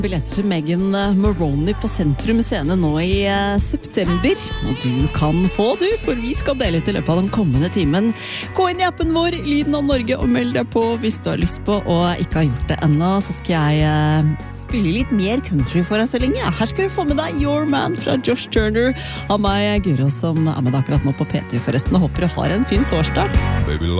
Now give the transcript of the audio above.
Billetter til Megan Maroney på Sentrum Scene nå i september. Og du kan få for vi skal dele ut i løpet av den kommende timen. Gå inn i appen vår, Lyden av Norge, og meld deg på hvis du har lyst på og ikke har gjort det ennå. Så skal jeg spille litt mer country for deg så lenge. Her skal du få med deg Your Man fra Josh Turner. Av meg, Guro, som er med deg akkurat nå på P2 forresten. Og håper du har en fin torsdag. Baby,